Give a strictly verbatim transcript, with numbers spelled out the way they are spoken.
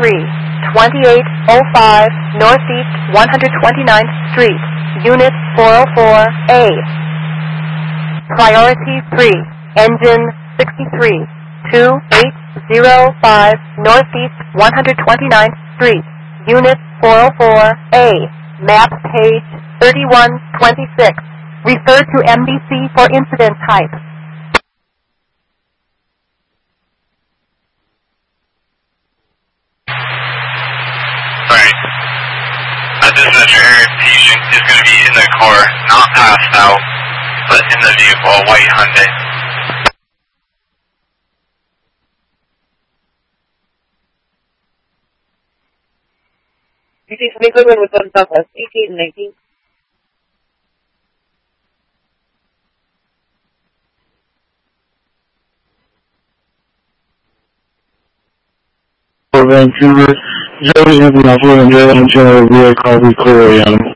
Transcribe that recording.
sixty-three, twenty-eight oh five Northeast one hundred twenty-ninth Street, Unit four oh four A. Priority three, engine sixty-three, twenty-eight oh five Northeast one hundred twenty-ninth Street, Unit four oh four A. Map page thirty-one twenty-six. Refer to M D C for incident type. Right. Uh, this is your area patient is going to be in the car, not passed out, but in the vehicle, a white Hyundai. You see some equipment with one Southwest, eighteen and nineteen. For Vancouver, Joey is not for the engine vehicle, we call Victoria.